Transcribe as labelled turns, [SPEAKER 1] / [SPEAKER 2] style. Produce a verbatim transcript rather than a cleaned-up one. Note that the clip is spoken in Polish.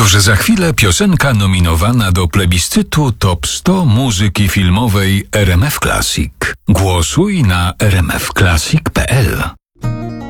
[SPEAKER 1] Już za chwilę piosenka nominowana do plebiscytu Top sto muzyki filmowej R M F Classic. Głosuj na r m f classic kropka p l.